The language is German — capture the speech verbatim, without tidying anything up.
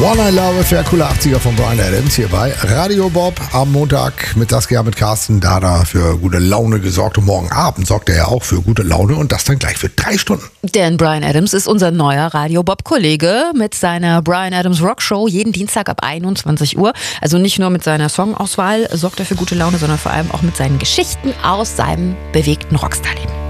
One I Love für coole achtziger von Bryan Adams hier bei Radio Bob am Montag mit Saskia, mit Carsten. Da hat er für gute Laune gesorgt und morgen Abend sorgt er ja auch für gute Laune und das dann gleich für drei Stunden. Denn Bryan Adams ist unser neuer Radio Bob-Kollege mit seiner Bryan Adams Rock Show jeden Dienstag ab einundzwanzig Uhr. Also nicht nur mit seiner Songauswahl sorgt er für gute Laune, sondern vor allem auch mit seinen Geschichten aus seinem bewegten Rockstar-Leben.